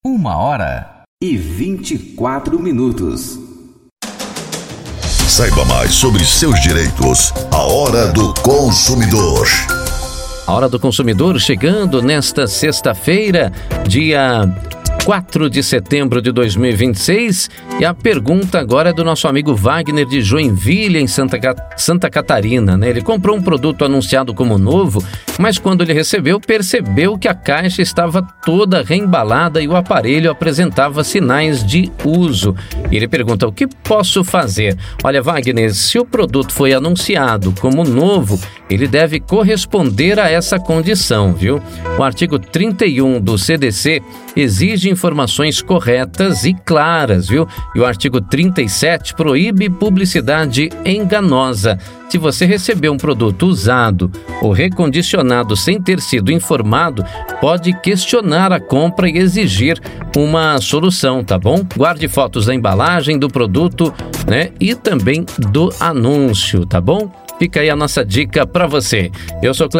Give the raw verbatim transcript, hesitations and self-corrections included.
Uma hora e vinte e quatro minutos. Saiba mais sobre seus direitos. A Hora do Consumidor. A Hora do Consumidor chegando nesta sexta-feira, dia quatro de setembro de dois mil e vinte e seis, e a pergunta agora é do nosso amigo Wagner de Joinville, em Santa, Santa Catarina, né? Ele comprou um produto anunciado como novo, mas quando ele recebeu, percebeu que a caixa estava toda reembalada e o aparelho apresentava sinais de uso. Ele pergunta: o que posso fazer? Olha, Wagner, se o produto foi anunciado como novo, ele deve corresponder a essa condição, viu? O artigo trinta e um do C D C exige informações corretas e claras, viu? E o artigo trinta e sete proíbe publicidade enganosa. Se você recebeu um produto usado ou recondicionado sem ter sido informado, pode questionar a compra e exigir uma solução, tá bom? Guarde fotos da embalagem do produto, né? E também do anúncio, tá bom? Fica aí a nossa dica para você. Eu sou Cleber